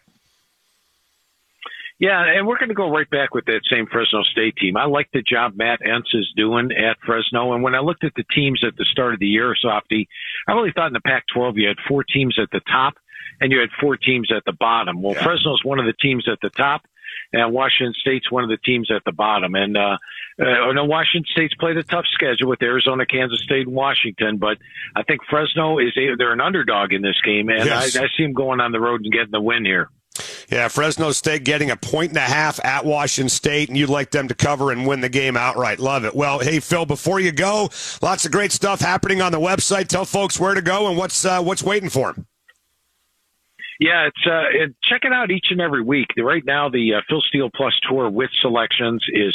Yeah, and we're going to go right back with that same Fresno State team. I like the job Matt Entz is doing at Fresno. And when I looked at the teams at the start of the year, Softy, I really thought in the Pac-12 you had 4 teams at the top and you had 4 teams at the bottom. Well, Fresno's one of the teams at the top, and Washington State's one of the teams at the bottom. And I know Washington State's played a tough schedule with Arizona, Kansas State, and Washington, but I think Fresno they're an underdog in this game, and I see them going on the road and getting the win here. Yeah, Fresno State getting 1.5 points at Washington State, and you'd like them to cover and win the game outright. Love it. Well, hey, Phil, before you go, lots of great stuff happening on the website. Tell folks where to go and what's waiting for them. Yeah, check it out each and every week. Right now, the Phil Steele Plus Tour with selections is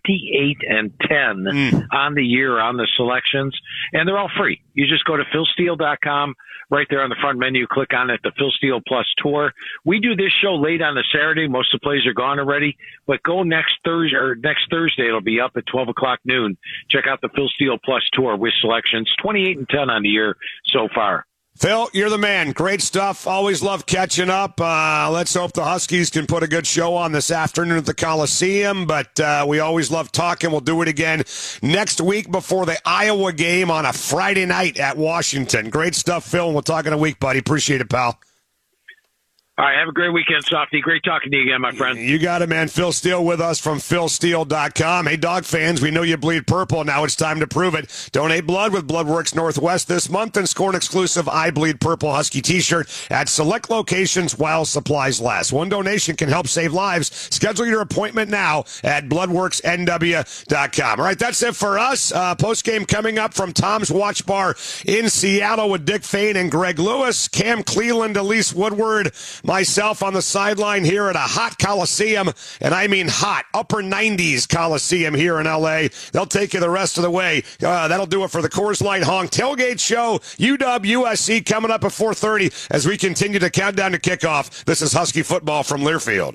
28-10 on the year on the selections, and they're all free. You just go to philsteele.com. Right there on the front menu, click on it, the Phil Steele Plus Tour. We do this show late on a Saturday. Most of the plays are gone already, but go next Thursday. It'll be up at 12 o'clock noon. Check out the Phil Steele Plus Tour with selections, 28-10 on the year so far. Phil, you're the man. Great stuff. Always love catching up. Let's hope the Huskies can put a good show on this afternoon at the Coliseum, but we always love talking. We'll do it again next week before the Iowa game on a Friday night at Washington. Great stuff, Phil, and we'll talk in a week, buddy. Appreciate it, pal. All right, have a great weekend, Softy. Great talking to you again, my friend. You got it, man. Phil Steele with us from philsteele.com. Hey, dog fans, we know you bleed purple. Now it's time to prove it. Donate blood with Bloodworks Northwest this month and score an exclusive I Bleed Purple Husky t-shirt at select locations while supplies last. One donation can help save lives. Schedule your appointment now at bloodworksnw.com. All right, that's it for us. Post-game coming up from Tom's Watch Bar in Seattle with Dick Fain and Greg Lewis. Cam Cleland, Elise Woodward, myself on the sideline here at a hot Coliseum, and I mean hot, upper 90s Coliseum here in L.A. They'll take you the rest of the way. That'll do it for the Coors Light Honk Tailgate Show. UW-USC coming up at 4:30 as we continue to count down to kickoff. This is Husky football from Learfield.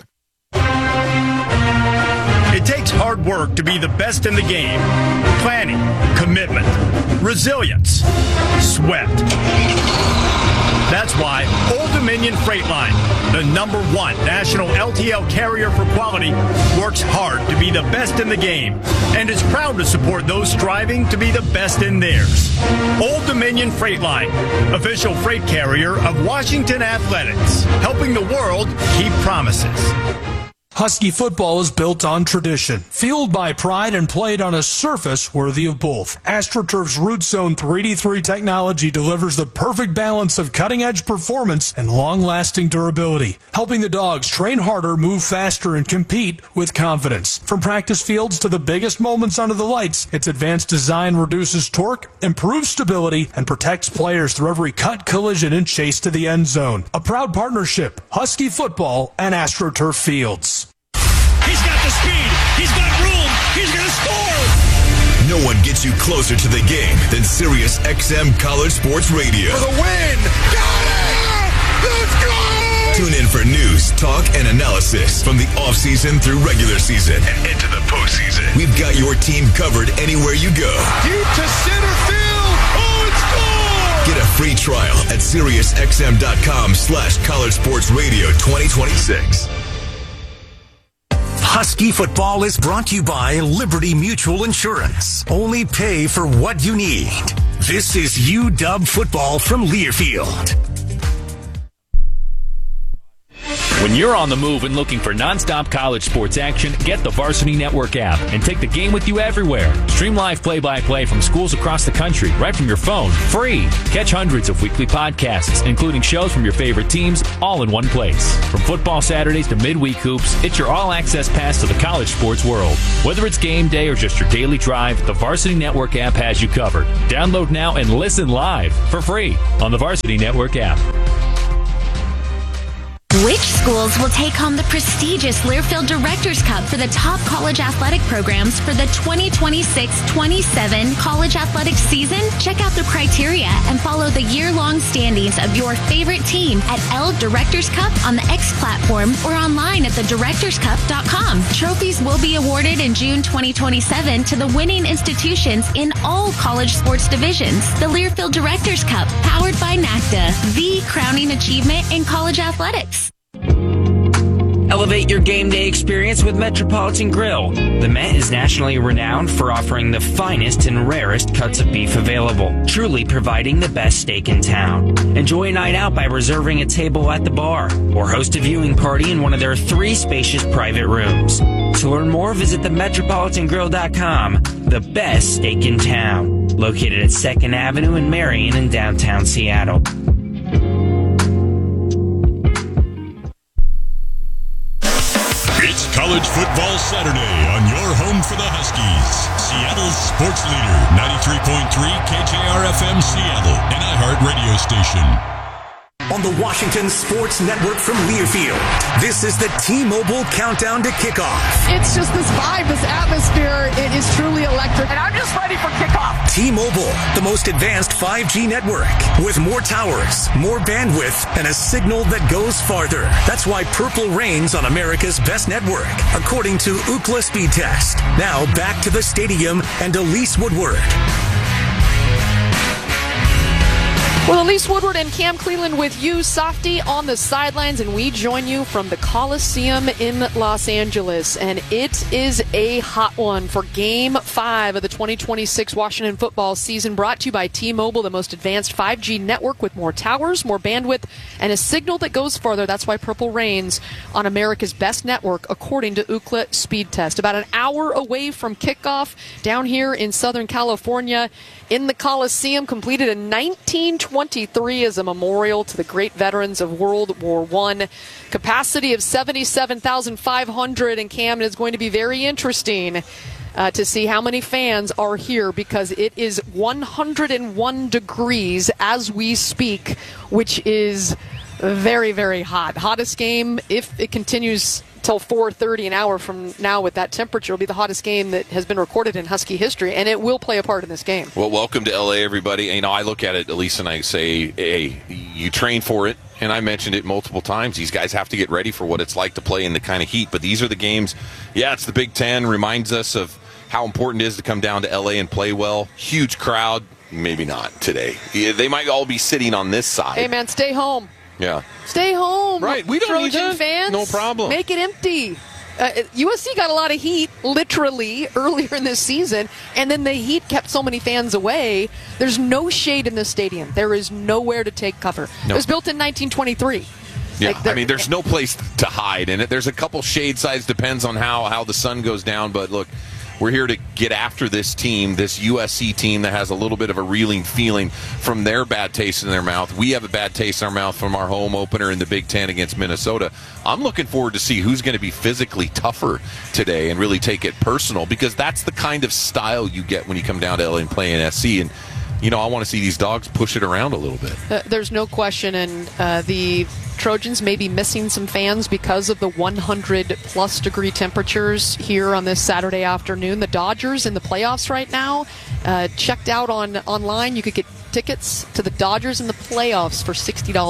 It takes hard work to be the best in the game. Planning, commitment, resilience, sweat. That's why why Old Dominion Freight Line, the #1 national LTL carrier for quality, works hard to be the best in the game and is proud to support those striving to be the best in theirs. Old Dominion Freight Line, official freight carrier of Washington Athletics, helping the world keep promises. Husky football is built on tradition, fueled by pride, and played on a surface worthy of both. AstroTurf's Root Zone 3D3 technology delivers the perfect balance of cutting-edge performance and long-lasting durability, helping the dogs train harder, move faster, and compete with confidence. From practice fields to the biggest moments under the lights, its advanced design reduces torque, improves stability, and protects players through every cut, collision, and chase to the end zone. A proud partnership, Husky football and AstroTurf Fields. He's got the speed. He's got room. He's going to score. No one gets you closer to the game than Sirius XM College Sports Radio. For the win. Got it. Let's go. Tune in for news, talk, and analysis from the offseason through regular season and into the postseason. We've got your team covered anywhere you go. Deep to center field. Oh, it's gone. Get a free trial at SiriusXM.com/College Sports Radio 2026. Husky football is brought to you by Liberty Mutual Insurance. Only pay for what you need. This is UW football from Learfield. When you're on the move and looking for nonstop college sports action, get the Varsity Network app and take the game with you everywhere. Stream live play-by-play from schools across the country right from your phone, free. Catch hundreds of weekly podcasts, including shows from your favorite teams, all in one place. From football Saturdays to midweek hoops, it's your all-access pass to the college sports world. Whether it's game day or just your daily drive, the Varsity Network app has you covered. Download now and listen live for free on the Varsity Network app. Which schools will take home the prestigious Learfield Directors Cup for the top college athletic programs for the 2026-27 college athletics season? Check out the criteria and follow the year-long standings of your favorite team at L Directors Cup on the X platform or online at thedirectorscup.com. Trophies will be awarded in June 2027 to the winning institutions in all college sports divisions. The Learfield Directors Cup, powered by NACDA, the crowning achievement in college athletics. Elevate your game day experience with Metropolitan Grill. The Met is nationally renowned for offering the finest and rarest cuts of beef available, truly providing the best steak in town. Enjoy a night out by reserving a table at the bar, or host a viewing party in one of their 3 spacious private rooms. To learn more, visit themetropolitangrill.com. The best steak in town. Located at 2nd Avenue in Marion in downtown Seattle. It's College Football Saturday on your home for the Huskies. Seattle's sports leader, 93.3 KJR-FM Seattle, an iHeart radio station. On the Washington Sports Network from Learfield, this is the T-Mobile Countdown to Kickoff. It's just this vibe, this atmosphere. It is truly electric. And I'm just ready for kickoff. T-Mobile, the most advanced 5G network with more towers, more bandwidth, and a signal that goes farther. That's why Purple reigns on America's best network, according to Ookla Speed Test. Now back to the stadium and Elise Woodward. Well, Elise Woodward and Cam Cleland with you, Softy, on the sidelines, and we join you from the Coliseum in Los Angeles. And it is a hot one for Game 5 of the 2026 Washington football season, brought to you by T-Mobile, the most advanced 5G network with more towers, more bandwidth, and a signal that goes farther. That's why Purple reigns on America's best network, according to Ookla Speed Test. About an hour away from kickoff down here in Southern California in the Coliseum, completed in 1923 as a memorial to the great veterans of World War I. Capacity of 77,500, and Cam, is going to be very interesting to see how many fans are here, because it is 101 degrees as we speak, which is very, very hot. Hottest game, if it continues till 4:30 an hour from now with that temperature, will be the hottest game that has been recorded in Husky history, and it will play a part in this game. Well, welcome to LA, everybody. You know, I look at it, Elise, and I say, hey, you train for it, and I mentioned it multiple times. These guys have to get ready for what it's like to play in the kind of heat, but these are the games. Yeah, it's the Big Ten, reminds us of how important it is to come down to LA and play well. Huge crowd. maybe not today. They might all be sitting on this side. Hey, man, stay home. Yeah. Stay home. Right. We don't Trojan need that. fans. No problem. Make it empty. USC got a lot of heat, literally, earlier in this season, and then the heat kept so many fans away. There's no shade in this stadium. There is nowhere to take cover. No. It was built in 1923. Yeah, I mean, there's no place to hide in it. There's a couple shade sides, depends on how the sun goes down. But look, we're here to get after this team, this USC team that has a little bit of a reeling feeling from their bad taste in their mouth. We have a bad taste in our mouth from our home opener in the Big Ten against Minnesota. I'm looking forward to see who's going to be physically tougher today and really take it personal, because that's the kind of style you get when you come down to LA and play in SC. And I want to see these dogs push it around a little bit. There's no question, and the Trojans may be missing some fans because of the 100-plus degree temperatures here on this Saturday afternoon. The Dodgers in the playoffs right now. Checked out online. You could get tickets to the Dodgers in the playoffs for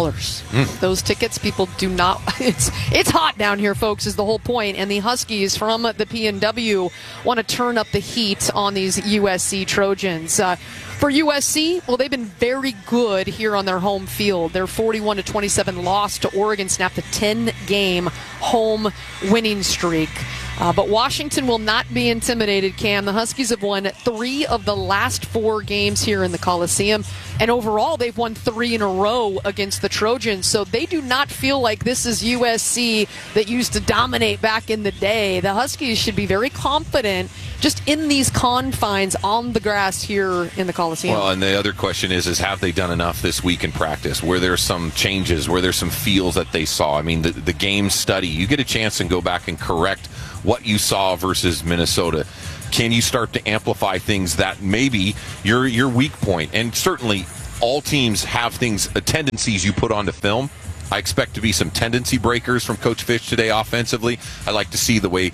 $60. Those tickets, people do not. It's hot down here, folks, is the whole point. And the Huskies from the PNW want to turn up the heat on these USC Trojans. For USC, well, they've been very good here on their home field. Their 41-27 loss to Oregon snapped a 10-game home winning streak. But Washington will not be intimidated, Cam. The Huskies have won 3 of the last 4 games here in the Coliseum. And overall, they've won 3 in a row against the Trojans. So they do not feel like this is USC that used to dominate back in the day. The Huskies should be very confident just in these confines on the grass here in the Coliseum. Well, and the other question is have they done enough this week in practice? Were there some changes? Were there some feels that they saw? I mean, the game study, you get a chance and go back and correct what you saw versus Minnesota. Can you start to amplify things that maybe your weak point? And certainly all teams have tendencies you put onto film. I expect to be some tendency breakers from Coach Fish today offensively. I like to see the way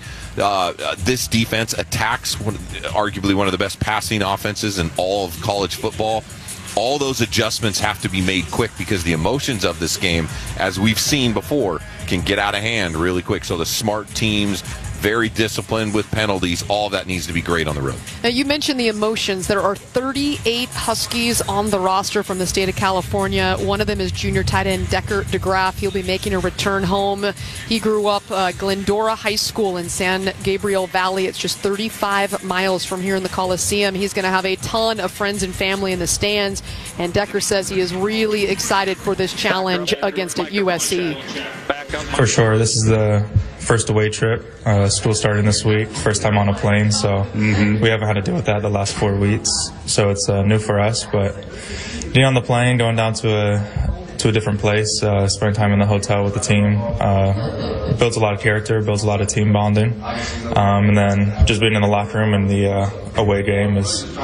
this defense attacks arguably one of the best passing offenses in all of college football. All those adjustments have to be made quick because the emotions of this game, as we've seen before, can get out of hand really quick. So the smart teams, very disciplined with penalties, all of that needs to be great on the road. Now, you mentioned the emotions. There are 38 Huskies on the roster from the state of California. One of them is junior tight end Decker DeGraff. He'll be making a return home. He grew up Glendora High School in San Gabriel Valley. It's just 35 miles from here in the Coliseum. He's going to have a ton of friends and family in the stands, and Decker says he is really excited for this challenge against USC. For sure. This is the first away trip. School starting this week. First time on a plane, so we haven't had to deal with that the last 4 weeks. So it's new for us. But being on the plane, going down to a different place, spending time in the hotel with the team, builds a lot of character, builds a lot of team bonding. And then just being in the locker room and the away game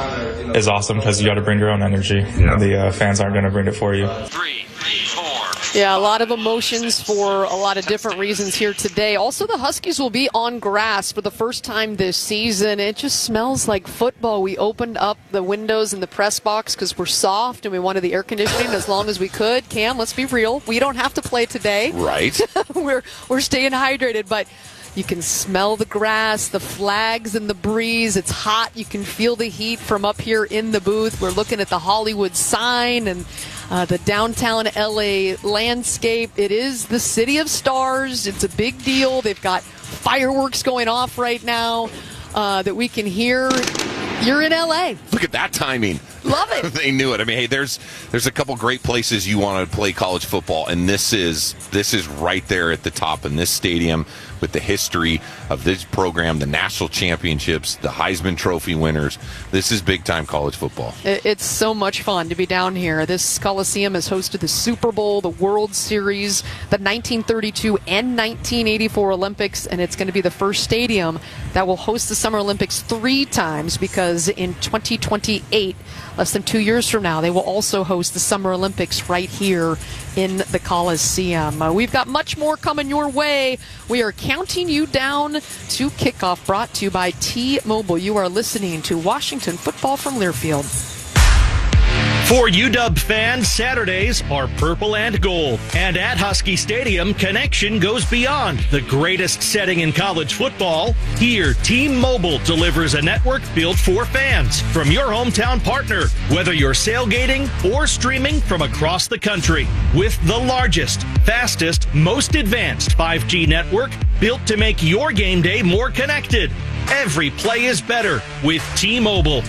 is awesome because you got to bring your own energy. Yeah. The fans aren't going to bring it for you. 3, 4. Yeah, a lot of emotions for a lot of different reasons here today. Also, the Huskies will be on grass for the first time this season. It just smells like football. We opened up the windows in the press box because we're soft and we wanted the air conditioning as long as we could. Cam, let's be real. We don't have to play today. Right. We're staying hydrated, but you can smell the grass, the flags and the breeze. It's hot. You can feel the heat from up here in the booth. We're looking at the Hollywood sign and the downtown LA landscape. It is the city of stars. It's a big deal. They've got fireworks going off right now that we can hear. You're in LA. Look at that timing. Love it. They knew it. I mean, hey, there's a couple great places you want to play college football, and this is right there at the top in this stadium with the history of this program, the national championships, the Heisman Trophy winners. This is big-time college football. It's so much fun to be down here. This Coliseum has hosted the Super Bowl, the World Series, the 1932 and 1984 Olympics, and it's going to be the first stadium that will host the Summer Olympics 3 times because in 2028, less than 2 years from now, they will also host the Summer Olympics right here in the Coliseum. We've got much more coming your way. We are counting you down to kickoff, brought to you by T-Mobile. You are listening to Washington Football from Learfield. For UW fans, Saturdays are purple and gold. And at Husky Stadium, connection goes beyond the greatest setting in college football. Here, T-Mobile delivers a network built for fans from your hometown partner, whether you're sailgating or streaming from across the country. With the largest, fastest, most advanced 5G network built to make your game day more connected. Every play is better with T-Mobile.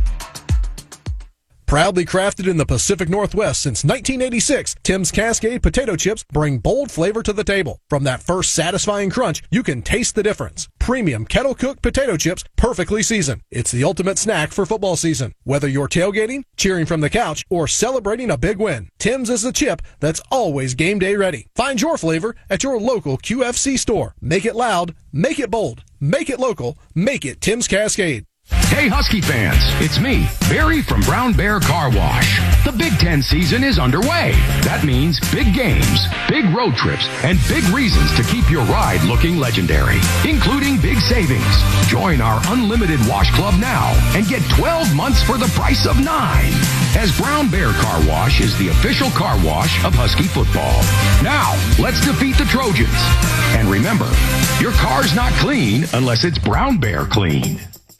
Proudly crafted in the Pacific Northwest since 1986, Tim's Cascade potato chips bring bold flavor to the table. From that first satisfying crunch, you can taste the difference. Premium kettle-cooked potato chips, perfectly seasoned. It's the ultimate snack for football season. Whether you're tailgating, cheering from the couch, or celebrating a big win, Tim's is the chip that's always game day ready. Find your flavor at your local QFC store. Make it loud, make it bold, make it local, make it Tim's Cascade. Hey Husky fans, it's me, Barry from Brown Bear Car Wash. The Big Ten season is underway. That means big games, big road trips, and big reasons to keep your ride looking legendary, including big savings. Join our unlimited wash club now and get 12 months for the price of 9. As Brown Bear Car Wash is the official car wash of Husky football. Now, let's defeat the Trojans. And remember, your car's not clean unless it's Brown Bear clean.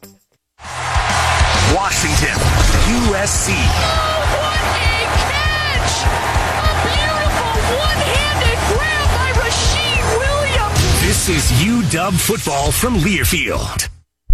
Washington, USC. Oh, what a catch! A beautiful one-handed grab by Rasheed Williams. This is UW football from Learfield.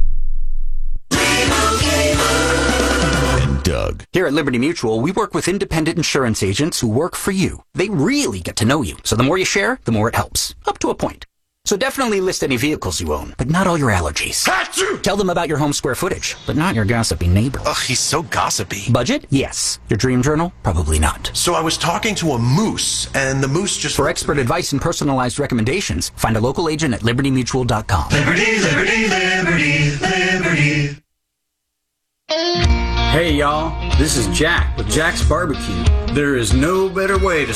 And Doug. Here at Liberty Mutual, we work with independent insurance agents who work for you. They really get to know you, so the more you share, the more it helps. Up to a point. So definitely list any vehicles you own, but not all your allergies. Tell them about your home square footage, but not your gossipy neighbor. Ugh, he's so gossipy. Budget? Yes. Your dream journal? Probably not. So I was talking to a moose, and the moose just... For expert advice and personalized recommendations, find a local agent at libertymutual.com. Liberty, liberty, liberty, liberty. Hey y'all, this is Jack with Jack's Barbecue. There is no better way to